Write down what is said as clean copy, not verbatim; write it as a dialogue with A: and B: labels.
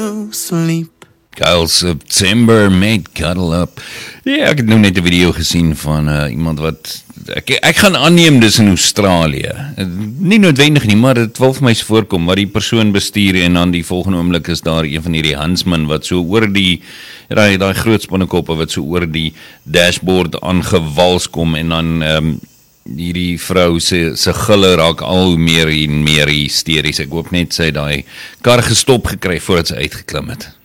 A: no sleep.
B: Kyle September, mate, cuddle up. Ja, ek het nou net 'n video gesien van iemand wat, ek gaan aanneem dis in Australië. Nie noodwendig nie, maar dit wil vir my voorkom, waar die persoon bestuur en dan die volgende oomblik is daar een van hierdie huntsmen wat so oor die groot spannekoppe wat so oor die dashboard aangewals kom en dan hierdie vrou se gille raak al hoe meer en meer hysteries. Ek hoop net sy daai kar gestop gekry voordat sy uitgeklim het.